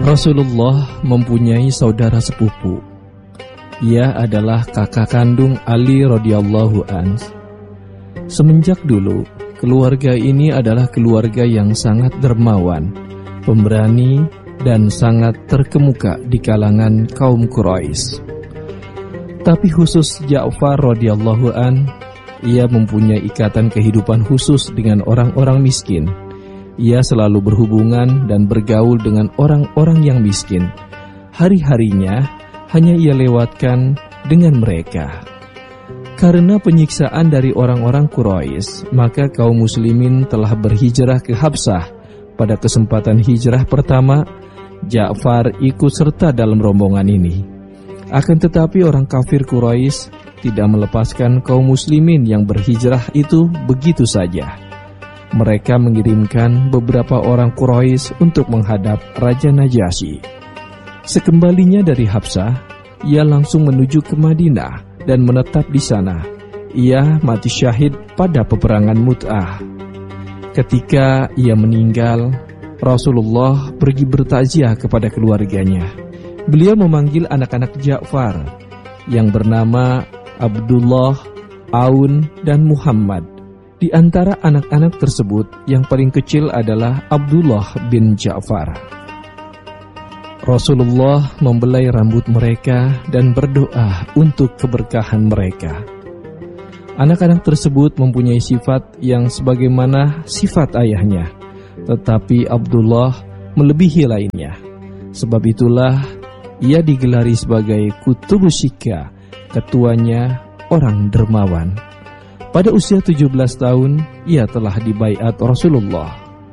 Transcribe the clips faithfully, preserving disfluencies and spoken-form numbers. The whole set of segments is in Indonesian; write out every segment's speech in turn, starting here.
Rasulullah mempunyai saudara sepupu. Ia adalah kakak kandung Ali radhiyallahu anhu. Semenjak dulu, keluarga ini adalah keluarga yang sangat dermawan, pemberani, dan sangat terkemuka di kalangan kaum Quraisy. Tapi khusus Ja'far radhiyallahu anhu, ia mempunyai ikatan kehidupan khusus dengan orang-orang miskin. Ia selalu berhubungan dan bergaul dengan orang-orang yang miskin. Hari-harinya hanya ia lewatkan dengan mereka. Karena penyiksaan dari orang-orang Quraisy, maka kaum muslimin telah berhijrah ke Habsah. Pada kesempatan hijrah pertama, Ja'far ikut serta dalam rombongan ini. Akan tetapi orang kafir Quraisy tidak melepaskan kaum muslimin yang berhijrah itu begitu saja. Mereka mengirimkan beberapa orang Quraisy untuk menghadap Raja Najasyi. Sekembalinya dari Habsah, ia langsung menuju ke Madinah dan menetap di sana. Ia mati syahid pada peperangan Mu'tah. Ketika ia meninggal, Rasulullah pergi bertakziah kepada keluarganya. Beliau memanggil anak-anak Ja'far yang bernama Abdullah, Aun, dan Muhammad. Di antara anak-anak tersebut, yang paling kecil adalah Abdullah bin Ja'far. Rasulullah membelai rambut mereka dan berdoa untuk keberkahan mereka. Anak-anak tersebut mempunyai sifat yang sebagaimana sifat ayahnya, tetapi Abdullah melebihi lainnya. Sebab itulah ia digelari sebagai Kutubus Syika, ketuanya orang dermawan. Pada usia tujuh belas tahun, ia telah dibaiat Rasulullah.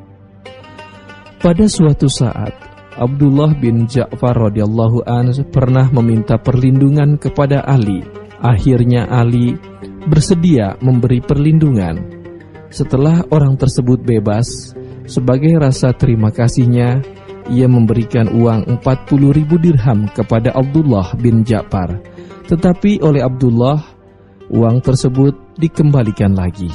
Pada suatu saat, Abdullah bin Ja'far radhiyallahu anhu pernah meminta perlindungan kepada Ali. Akhirnya Ali bersedia memberi perlindungan. Setelah orang tersebut bebas, sebagai rasa terima kasihnya, ia memberikan uang empat puluh ribu dirham kepada Abdullah bin Ja'far. Tetapi oleh Abdullah, uang tersebut dikembalikan lagi.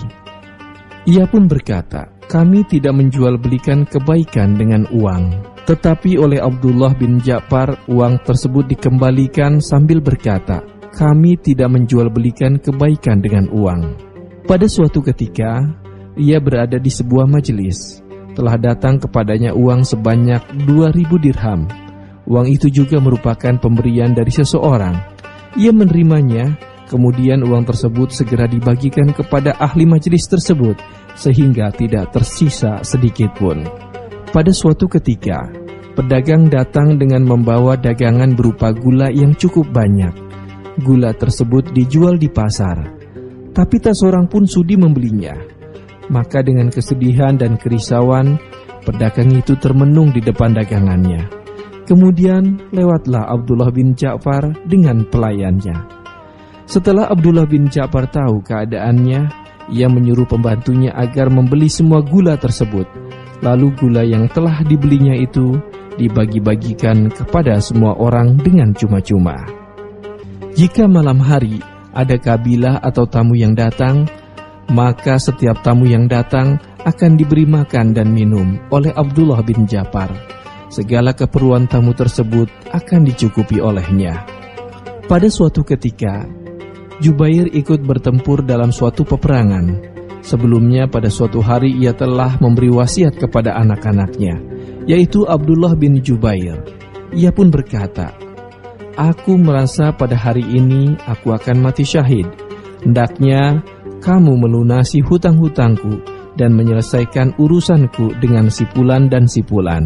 Ia pun berkata, kami tidak menjual belikan kebaikan dengan uang. Tetapi oleh Abdullah bin Ja'far, uang tersebut dikembalikan sambil berkata, kami tidak menjual belikan kebaikan dengan uang. Pada suatu ketika, ia berada di sebuah majelis. Telah datang kepadanya uang sebanyak dua ribu dirham. Uang itu juga merupakan pemberian dari seseorang. Ia menerimanya. Kemudian uang tersebut segera dibagikan kepada ahli majelis tersebut, sehingga tidak tersisa sedikit pun. Pada suatu ketika, pedagang datang dengan membawa dagangan berupa gula yang cukup banyak. Gula tersebut dijual di pasar, tapi tak seorang pun sudi membelinya. Maka dengan kesedihan dan kerisauan, pedagang itu termenung di depan dagangannya. Kemudian lewatlah Abdullah bin Ja'far dengan pelayannya. Setelah Abdullah bin Ja'far tahu keadaannya, ia menyuruh pembantunya agar membeli semua gula tersebut. Lalu gula yang telah dibelinya itu dibagi-bagikan kepada semua orang dengan cuma-cuma. Jika malam hari ada kabilah atau tamu yang datang, maka setiap tamu yang datang akan diberi makan dan minum oleh Abdullah bin Ja'far. Segala keperluan tamu tersebut akan dicukupi olehnya. Pada suatu ketika, Jubair ikut bertempur dalam suatu peperangan. Sebelumnya pada suatu hari ia telah memberi wasiat kepada anak-anaknya, yaitu Abdullah bin Jubair. Ia pun berkata, aku merasa pada hari ini aku akan mati syahid. Hendaknya kamu melunasi hutang-hutangku dan menyelesaikan urusanku dengan si fulan dan si fulan.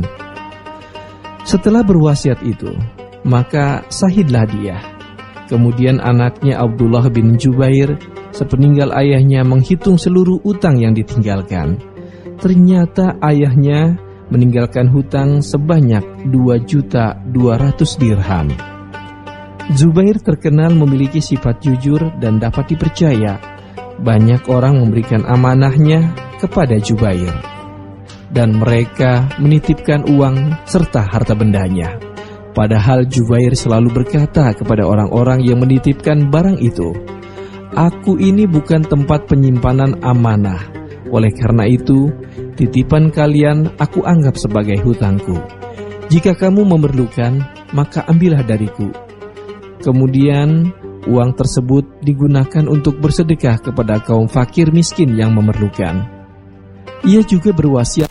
Setelah berwasiat itu, maka syahidlah dia. Kemudian anaknya Abdullah bin Jubair sepeninggal ayahnya menghitung seluruh utang yang ditinggalkan. Ternyata ayahnya meninggalkan hutang sebanyak dua juta dua ratus dirham. Zubair terkenal memiliki sifat jujur dan dapat dipercaya. Banyak orang memberikan amanahnya kepada Jubair, dan mereka menitipkan uang serta harta bendanya. Padahal Jubair selalu berkata kepada orang-orang yang menitipkan barang itu, aku ini bukan tempat penyimpanan amanah. Oleh karena itu, titipan kalian aku anggap sebagai hutangku. Jika kamu memerlukan, maka ambillah dariku. Kemudian uang tersebut digunakan untuk bersedekah kepada kaum fakir miskin yang memerlukan. Ia juga berwasiat.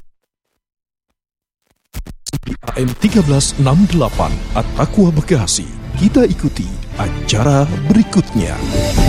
A M seribu tiga ratus enam puluh delapan At-Taqwa Bekasi. Kita ikuti acara berikutnya.